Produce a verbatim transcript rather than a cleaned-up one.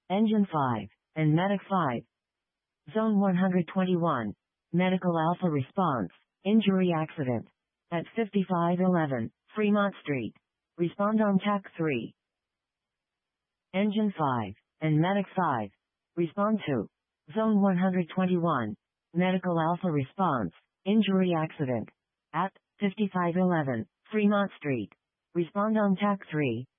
Engine five, and Medic five. Zone one hundred twenty-one. Medical Alpha response. Injury accident. At fifty-five eleven, Fremont Street. Respond on T A C three. Engine five, and Medic five. Respond to. Zone one hundred twenty-one. Medical Alpha response. Injury accident. At fifty-five eleven, Fremont Street. Respond on T A C three.